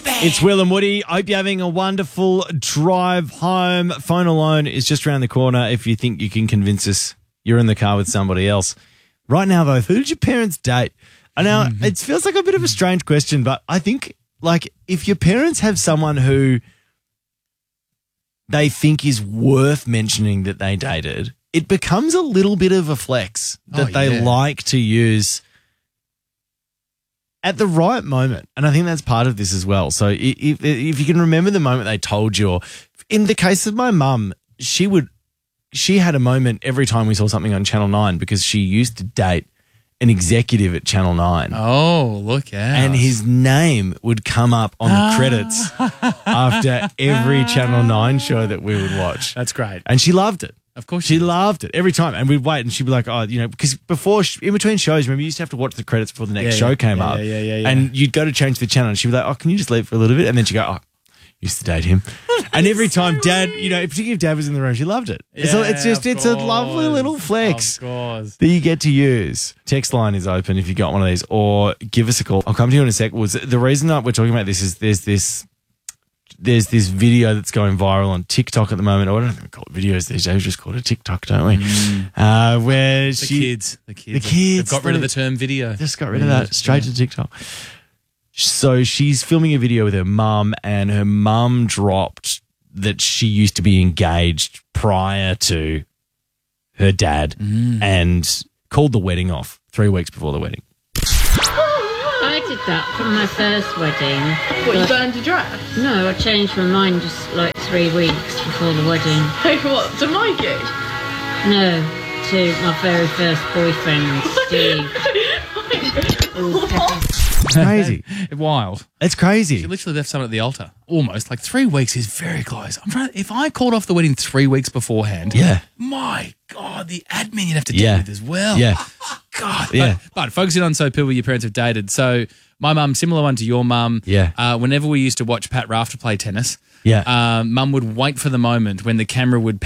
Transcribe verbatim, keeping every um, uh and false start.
It's Will and Woody. I hope you're having a wonderful drive home. Phone Alone is just around the corner if you think you can convince us you're in the car with somebody else. Right now, though, who did your parents date? I know mm-hmm. it feels like a bit of a strange question, but I think, like, if your parents have someone who they think is worth mentioning that they dated, it becomes a little bit of a flex that oh, they yeah. like to use at the right moment. And I think that's part of this as well. So if, if you can remember the moment they told you, or in the case of my mum, she would, she had a moment every time we saw something on Channel nine because she used to date an executive at Channel nine. Oh, look out. And his name would come up on the credits after every Channel nine show that we would watch. That's great. And she loved it. Of course she, she loved it every time. And we'd wait and she'd be like, oh, you know, because before, in between shows, remember, you used to have to watch the credits before the next yeah, show yeah, came yeah, up. Yeah, yeah, yeah, and you'd go to change the channel and she'd be like, oh, can you just leave for a little bit? And then she'd go, oh, used to date him. And every time so Dad, you know, particularly if Dad was in the room, she loved it. Yeah, so it's just, it's course. a lovely little flex of course. that you get to use. Text line is open if you got one of these, or give us a call. I'll come to you in a sec. Was the reason that we're talking about this is there's this, there's this video that's going viral on TikTok at the moment. Or I don't think we call it videos these days. We just call it a TikTok, don't we? Mm. Uh, where the she, kids, the kids, the kids, they've got rid of the term video. Just got rid of that straight yeah. to TikTok. So she's filming a video with her mum, and her mum dropped that she used to be engaged prior to her dad mm. and called the wedding off three weeks before the wedding. I did that for my first wedding. What, you burned your dress? No, I changed my mind just like three weeks before the wedding. Hey, what, to Mikey? No, to my very first boyfriend, Steve. It's crazy. Wild. It's crazy. She literally left someone at the altar. Almost. Like three weeks is very close. I'm trying to, if I called off the wedding three weeks beforehand, yeah. my God, the admin you'd have to deal yeah. with as well. Yeah. God. Yeah. But, but focusing on so people your parents have dated. So my mum, similar one to your mum. Yeah. Uh, whenever we used to watch Pat Rafter play tennis, yeah. uh, mum would wait for the moment when the camera would